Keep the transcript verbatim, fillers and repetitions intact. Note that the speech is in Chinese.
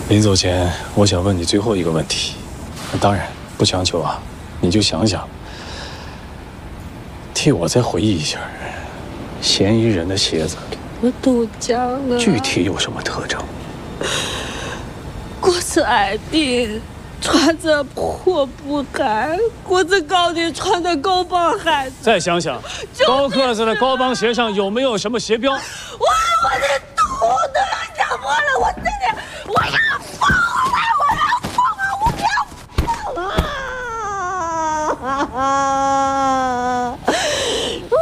临走前，我想问你最后一个问题，当然不强求啊，你就想想，替我再回忆一下，嫌疑人的鞋子， 我都讲了， 具体有什么特征？ 锅子矮的，穿着破布鞋，锅子高的穿着高帮鞋。 再想想，高个子的高帮鞋上有没有什么鞋标？ 我我的。